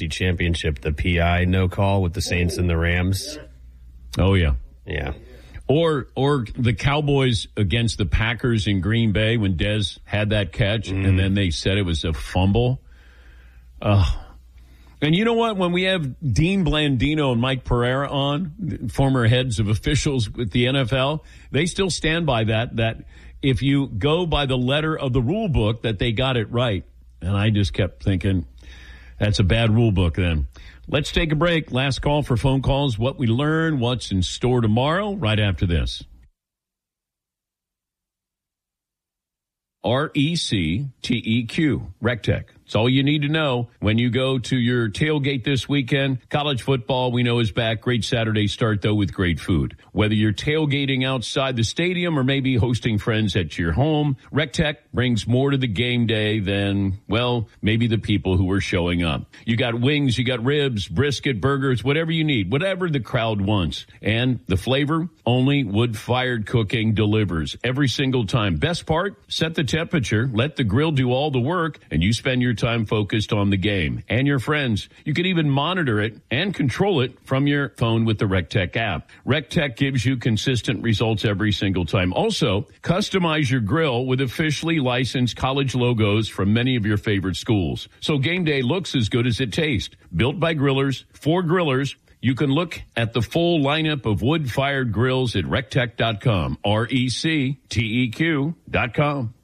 NFC Championship, the PI no call with the Saints and the Rams. Oh, yeah. Yeah. Or the Cowboys against the Packers in Green Bay when Dez had that catch, and then they said it was a fumble. And you know what? When we have Dean Blandino and Mike Pereira on, former heads of officials with the NFL, they still stand by that if you go by the letter of the rule book, that they got it right. And I just kept thinking, that's a bad rule book then. Let's take a break. Last call for phone calls. What we learn, what's in store tomorrow, right after this. RECTEQ, RecTech. It's all you need to know when you go to your tailgate this weekend. College football, we know, is back. Great Saturday start, though, with great food. Whether you're tailgating outside the stadium or maybe hosting friends at your home, RecTech brings more to the game day than, well, maybe the people who are showing up. You got wings, you got ribs, brisket, burgers, whatever you need, whatever the crowd wants. And the flavor, only wood-fired cooking delivers every single time. Best part, set the temperature, let the grill do all the work, and you spend your time focused on the game and your friends. You can even monitor it and control it from your phone with the RecTech app. RecTech gives you consistent results every single time. Also, customize your grill with officially licensed college logos from many of your favorite schools, so game day looks as good as it tastes. Built by grillers, for grillers. You can look at the full lineup of wood-fired grills at rectech.com, RECTEQ.com.